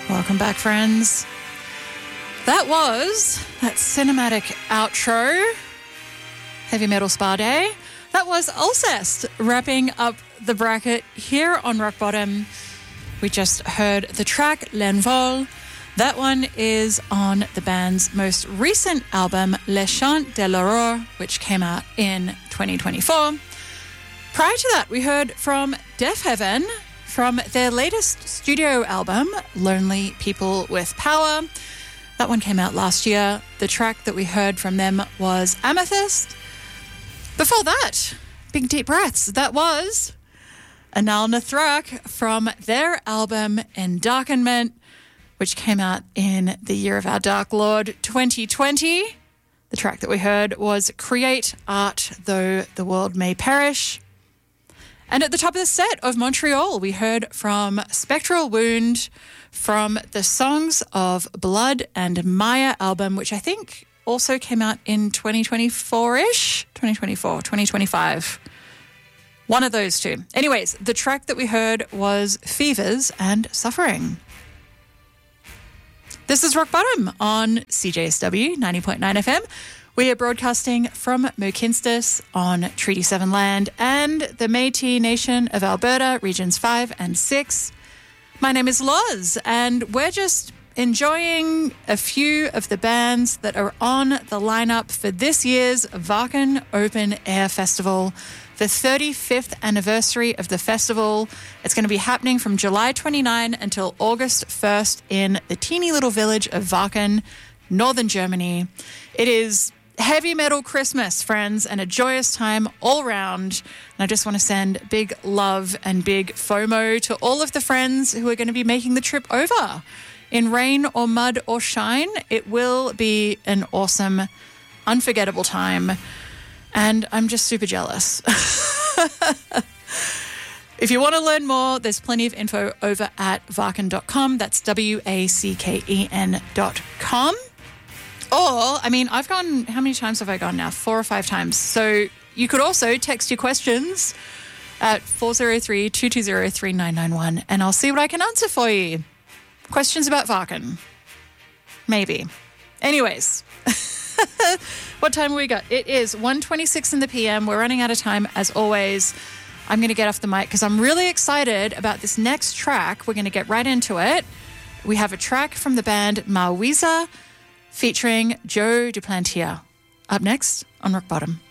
Welcome back, friends. That was that cinematic outro, Heavy Metal Spa Day. That was Alcest wrapping up the bracket here on Rock Bottom. We just heard the track L'Envol. That one is on the band's most recent album, Les Chants de l'Aurore, which came out in 2024. Prior to that, we heard from Deafheaven from their latest studio album, Lonely People with Power. That one came out last year. The track that we heard from them was Amethyst. Before that, big deep breaths, that was Anal Nathrak from their album Endarkenment, which came out in the year of our Dark Lord 2020. The track that we heard was Create Art Though the World May Perish. And at the top of the set of Montreal, we heard from Spectral Wound from the Songs of Blood and Maya album, which I think also came out in 2024-ish, 2025. One of those two. Anyways, the track that we heard was Fevers and Suffering. This is Rock Bottom on CJSW 90.9 FM. We are broadcasting from Mokinstis on Treaty 7 land and the Métis Nation of Alberta, Regions 5 and 6. My name is Loz, and we're just enjoying a few of the bands that are on the lineup for this year's Wacken Open Air Festival, the 35th anniversary of the festival. It's going to be happening from July 29 until August 1st in the teeny little village of Wacken, northern Germany. It is heavy metal Christmas, friends, and a joyous time all round. And I just want to send big love and big FOMO to all of the friends who are going to be making the trip over. In rain or mud or shine, it will be an awesome, unforgettable time. And I'm just super jealous. If you want to learn more, there's plenty of info over at wacken.com. That's wacken.com. Or, I mean, I've gone, how many times have I gone now? 4 or 5 times. So you could also text your questions at 403-220-3991 and I'll see what I can answer for you. Questions about Wacken. Maybe. Anyways, what time have we got? It is 1:26 in the PM. We're running out of time as always. I'm going to get off the mic because I'm really excited about this next track. We're going to get right into it. We have a track from the band Mawiza featuring Joe Duplantier. Up next on Rock Bottom.